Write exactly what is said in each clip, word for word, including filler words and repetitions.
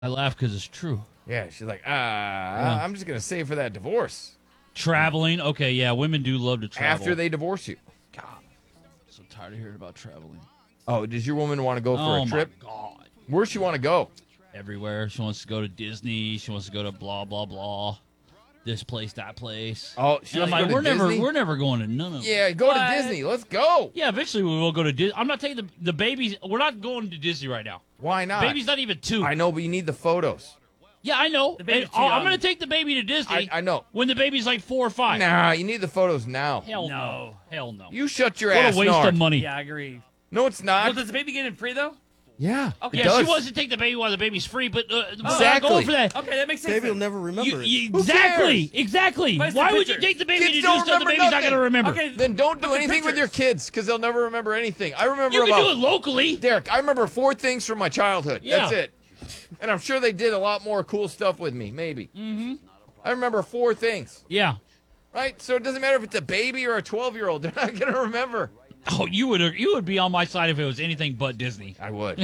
I laugh because it's true. Yeah, she's like, ah, yeah. I'm just going to save for that divorce. Traveling. Okay, yeah, women do love to travel. After they divorce you. God, I'm so tired of hearing about traveling. Oh, does your woman want to go for oh a trip? Oh, my God. Where's she want to go? Everywhere. She wants to go to Disney. She wants to go to blah, blah, blah. This place, that place. Oh, she and wants I'm to like, go to we're Disney? never, we're never going to none of them. Yeah, go what? to Disney. Let's go. Yeah, eventually we will go to Disney. I'm not taking the, the babies. We're not going to Disney right now. Why not? Baby's not even two. I know, but you need the photos. Yeah, I know. And, oh, I'm going to take the baby to Disney. I, I know. When the baby's like four or five. Nah, you need the photos now. Hell no. No. Hell no. You shut your what ass. What a waste nard. of money. Yeah, I agree. No, it's not. Well, does the baby get in free, though? Yeah. Okay. Yeah, it does. she wants to take the baby while the baby's free, but uh, we're Exactly. not going for that. Okay, that makes sense. Baby will then. never remember You, it. you, Who exactly, cares? exactly. Where's the Why would you pictures? take the baby Kids to do don't stuff the remember baby's not nothing. going to remember? Okay, Then don't but do the anything with your pictures. kids because they'll never remember anything. I remember You can about do it locally. Derek. I remember four things from my childhood. Yeah. That's it. And I'm sure they did a lot more cool stuff with me. Maybe. Mm-hmm. I remember four things. Yeah. Right. So it doesn't matter if it's a baby or a twelve-year-old. They're not going to remember. Oh, you would you would be on my side if it was anything but Disney. I would.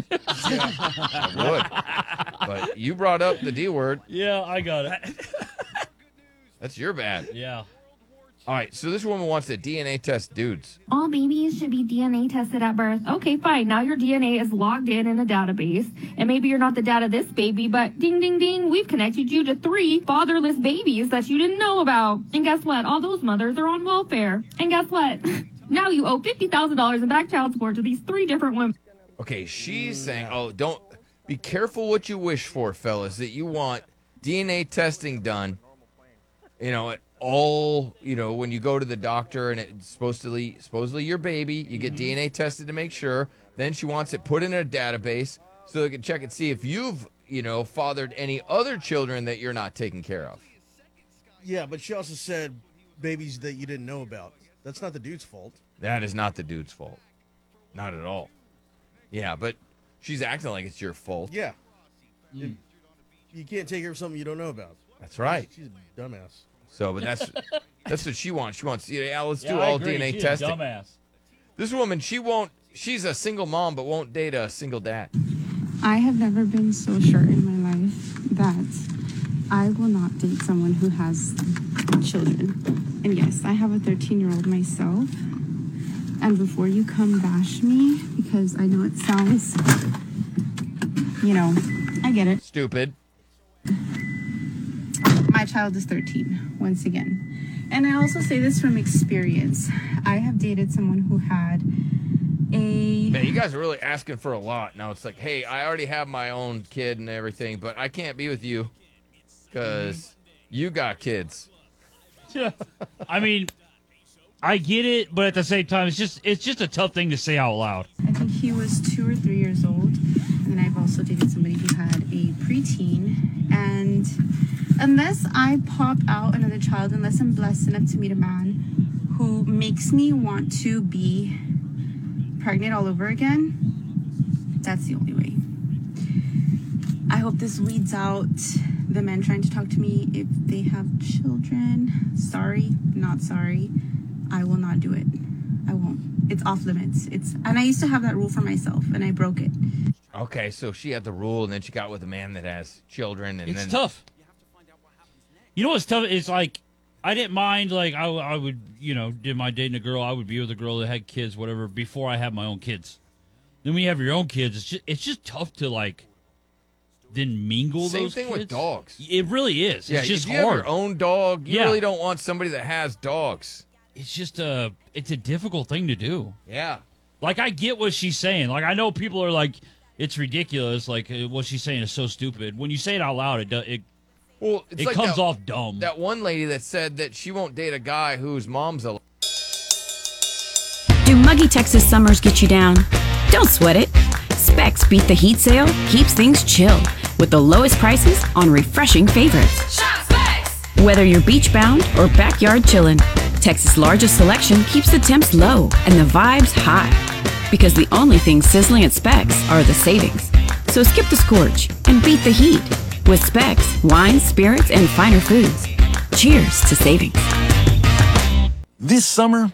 I would. But you brought up the D word. Yeah, I got it. That's your bad. Yeah. All right. So this woman wants to D N A test dudes. All babies should be D N A tested at birth. Okay, fine. Now your D N A is logged in in a database. And maybe you're not the dad of this baby, but ding, ding, ding, we've connected you to three fatherless babies that you didn't know about. And guess what? All those mothers are on welfare. And guess what? Now you owe fifty thousand dollars in back child support to these three different women. Okay, she's saying, oh, don't be careful what you wish for, fellas, that you want D N A testing done, you know, at all, you know, when you go to the doctor and it's supposedly, supposedly your baby, you get D N A tested to make sure. Then she wants it put in a database so they can check and see if you've, you know, fathered any other children that you're not taking care of. Yeah, but she also said babies that you didn't know about. That's not the dude's fault. That is not the dude's fault. Not at all. Yeah, but she's acting like it's your fault. Yeah. It- you can't take care of something you don't know about. That's right. She's a dumbass. So, but that's that's what she wants. She wants, yeah, let's Yeah, do I all agree. D N A She's a testing. dumbass. This woman, she won't, she's a single mom, but won't date a single dad. I have never been so sure in my life that I will not date someone who has children. And yes, I have a thirteen-year-old myself. And before you come bash me, because I know it sounds, you know, I get it. Stupid. My child is thirteen, once again. And I also say this from experience. I have dated someone who had a... Man, you guys are really asking for a lot. Now it's like, hey, I already have my own kid and everything, but I can't be with you because you got kids. Yeah. I mean, I get it, but at the same time, it's just it's just a tough thing to say out loud. I think he was two or three years old. And then I've also dated somebody who had a preteen. And unless I pop out another child, unless I'm blessed enough to meet a man who makes me want to be pregnant all over again, that's the only way. I hope this weeds out the men trying to talk to me if they have children. Sorry, not sorry. I will not do it. I won't. It's off limits. It's and I used to have that rule for myself, and I broke it. Okay, so she had the rule, and then she got with a man that has children, and It's then tough. You know what's tough? It's like I didn't mind. Like I, I would, you know, did my dating a girl, I would be with a girl that had kids, whatever. Before I had my own kids. Then when you have your own kids, it's just it's just tough to like. Then mingle Same those thing with kids. dogs. It really is. Yeah, It's just if you hard. have your own dog, you Yeah. really don't want somebody that has dogs. It's just a it's a difficult thing to do. Yeah. Like I get what she's saying. Like I know people are like, it's ridiculous. Like uh, what she's saying is so stupid. When you say it out loud, it does it. Well, it's It like comes that, off dumb. That one lady that said that she won't date a guy whose mom's a. Do muggy Texas summers get you down? Don't sweat it. Specs Beat the Heat sale keeps things chill with the lowest prices on refreshing favorites. Shop Specs! Whether you're beach bound or backyard chillin', Texas' largest selection keeps the temps low and the vibes high. Because the only things sizzling at Specs are the savings. So skip the scorch and beat the heat with Specs, wines, spirits, and finer foods. Cheers to savings. This summer,